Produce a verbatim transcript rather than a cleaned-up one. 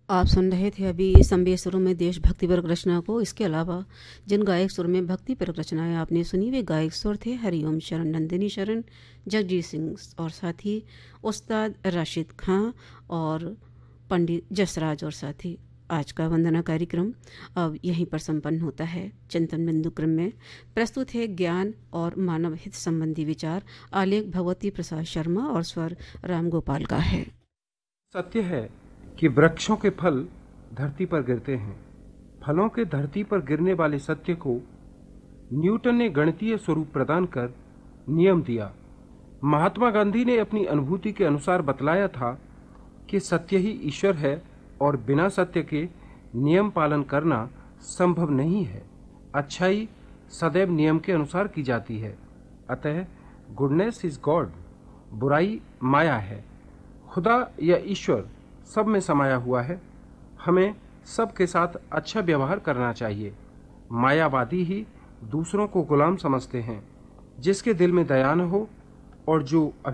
आप सुन रहे थे अभी संवेद सुरों में देशभक्ति पर रचना को। इसके अलावा जिन गायक सुर में भक्ति पर रचनाएं आपने सुनी वे गायक सुर थे हरिओम शरण, नंदिनी शरण, जगजीत सिंह और साथी उस्ताद राशिद खां और पंडित जसराज और साथी। आज का वंदना कार्यक्रम अब यहीं पर संपन्न होता है। चिंतन बिंदु क्रम में प्रस्तुत है ज्ञान और मानव हित संबंधी विचार। आलेख भगवती प्रसाद शर्मा और स्वर राम गोपाल का है। सत्य है कि वृक्षों के फल धरती पर गिरते हैं। फलों के धरती पर गिरने वाले सत्य को न्यूटन ने गणितीय स्वरूप प्रदान कर नियम दिया। महात्मा गांधी ने अपनी अनुभूति के अनुसार बतलाया था कि सत्य ही ईश्वर है और बिना सत्य के नियम पालन करना संभव नहीं है। अच्छाई सदैव नियम के अनुसार की जाती है। अतः गुडनेस इज गॉड, बुराई माया है। खुदा या ईश्वर सब में समाया हुआ है। हमें सबके साथ अच्छा व्यवहार करना चाहिए। मायावादी ही दूसरों को गुलाम समझते हैं। जिसके दिल में दया न हो और जो